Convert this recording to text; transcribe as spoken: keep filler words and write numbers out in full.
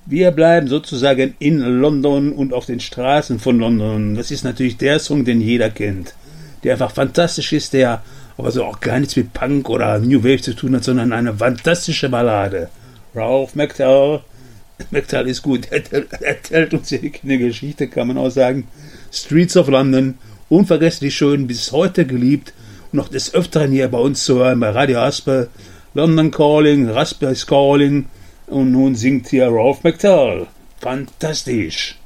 Wir bleiben sozusagen in London und auf den Straßen von London. Das ist natürlich der Song, den jeder kennt, der einfach fantastisch ist, der aber so auch gar nichts mit Punk oder New Wave zu tun hat, sondern eine fantastische Ballade. Ralph McTell, McTell ist gut, er erzählt uns hier eine Geschichte, kann man auch sagen. Streets of London, unvergesslich schön, bis heute geliebt und noch des Öfteren hier bei uns zu hören, bei Radio Raspe, London Calling, Raspe is Calling und nun singt hier Ralph McTell. Fantastisch.